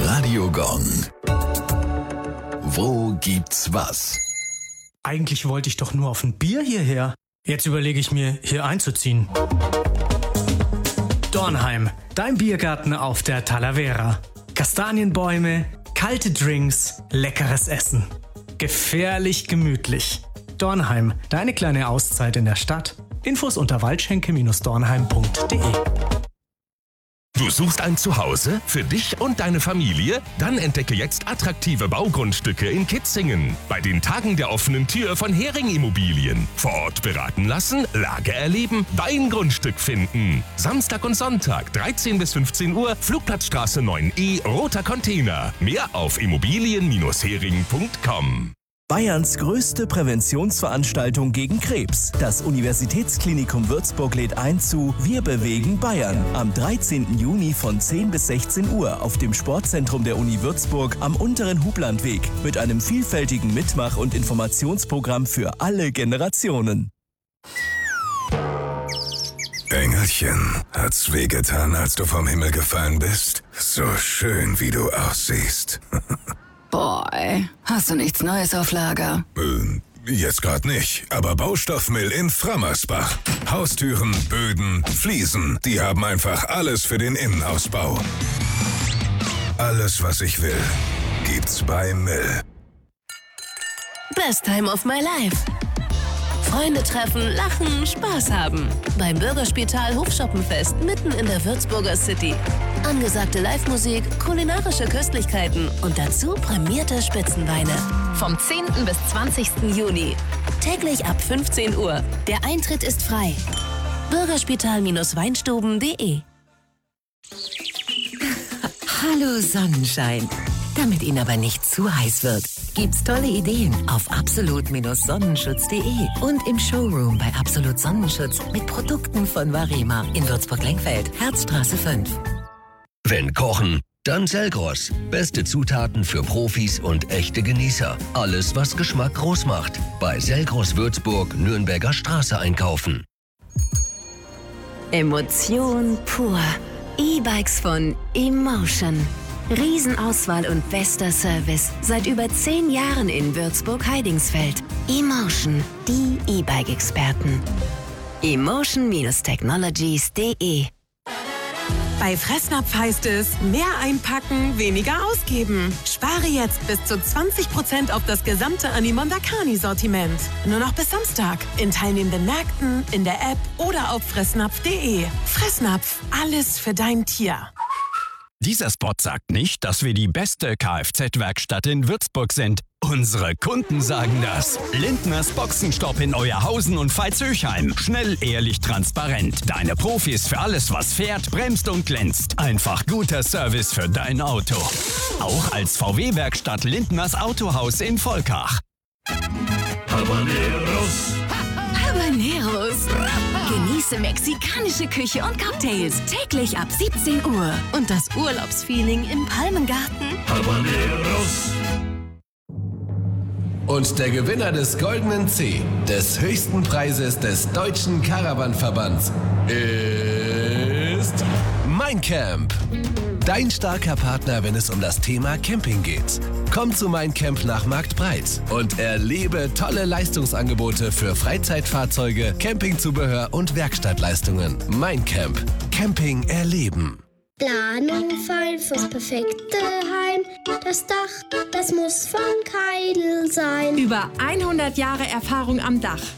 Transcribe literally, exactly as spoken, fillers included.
Radio Gong. Wo gibt's was? Eigentlich wollte ich doch nur auf ein Bier hierher. Jetzt überlege ich mir, hier einzuziehen. Dornheim, dein Biergarten auf der Talavera. Kastanienbäume, kalte Drinks, leckeres Essen. Gefährlich gemütlich. Dornheim, deine kleine Auszeit in der Stadt. Infos unter waldschenke Bindestrich dornheim punkt de. Du suchst ein Zuhause für dich und deine Familie? Dann entdecke jetzt attraktive Baugrundstücke in Kitzingen. Bei den Tagen der offenen Tür von Hering Immobilien. Vor Ort beraten lassen, Lage erleben, dein Grundstück finden. Samstag und Sonntag, dreizehn bis fünfzehn Uhr, Flugplatzstraße neun E, Roter Container. Mehr auf immobilien Hering punkt com. Bayerns größte Präventionsveranstaltung gegen Krebs. Das Universitätsklinikum Würzburg lädt ein zu Wir bewegen Bayern am dreizehnten Juni von zehn bis sechzehn Uhr auf dem Sportzentrum der Uni Würzburg am unteren Hublandweg mit einem vielfältigen Mitmach- und Informationsprogramm für alle Generationen. Engelchen, hat's wehgetan, als du vom Himmel gefallen bist? So schön, wie du aussiehst. Boy, hast du nichts Neues auf Lager? Äh, jetzt gerade nicht, aber Baustoffmill in Frammersbach. Haustüren, Böden, Fliesen, die haben einfach alles für den Innenausbau. Alles, was ich will, gibt's bei Mill. Best time of my life. Freunde treffen, lachen, Spaß haben. Beim Bürgerspital Hofschoppenfest mitten in der Würzburger City. Angesagte Live-Musik, kulinarische Köstlichkeiten und dazu prämierte Spitzenweine. Vom zehnten bis zwanzigsten Juni. Täglich ab fünfzehn Uhr. Der Eintritt ist frei. Bürgerspital Weinstuben punkt de. Hallo Sonnenschein. Damit Ihnen aber nicht zu heiß wird, gibt's tolle Ideen auf absolut Sonnenschutz punkt de und im Showroom bei Absolut Sonnenschutz mit Produkten von Varema in Würzburg-Lenkfeld, Herzstraße fünf. Wenn kochen, dann Selgros. Beste Zutaten für Profis und echte Genießer. Alles, was Geschmack groß macht. Bei Selgros Würzburg, Nürnberger Straße einkaufen. Emotion pur. E-Bikes von Emotion. Riesenauswahl und bester Service. Seit über zehn Jahren in Würzburg-Heidingsfeld. Emotion, die E-Bike-Experten. emotion Technologies punkt de. Bei Fressnapf heißt es, mehr einpacken, weniger ausgeben. Spare jetzt bis zu zwanzig Prozent auf das gesamte Animon Dakani-Sortiment. Nur noch bis Samstag. In teilnehmenden Märkten, in der App oder auf fressnapf punkt de. Fressnapf, alles für dein Tier. Dieser Spot sagt nicht, dass wir die beste Kfz-Werkstatt in Würzburg sind. Unsere Kunden sagen das. Lindners Boxenstopp in Euerhausen und Veitshöchheim. Schnell, ehrlich, transparent. Deine Profis für alles, was fährt, bremst und glänzt. Einfach guter Service für dein Auto. Auch als V W-Werkstatt Lindners Autohaus in Volkach. Habaneros. Habaneros. Genieße mexikanische Küche und Cocktails täglich ab siebzehn Uhr. Und das Urlaubsfeeling im Palmengarten. Habaneros. Und der Gewinner des Goldenen C, des höchsten Preises des Deutschen Caravan-Verbands, ist Mein Camp. Dein starker Partner, wenn es um das Thema Camping geht. Komm zu Mein Camp nach Marktbreit und erlebe tolle Leistungsangebote für Freizeitfahrzeuge, Campingzubehör und Werkstattleistungen. Mein Camp. Camping erleben. Planung fein fürs perfekte Heim. Das Dach, das muss von Keidel sein. Über hundert Jahre Erfahrung am Dach.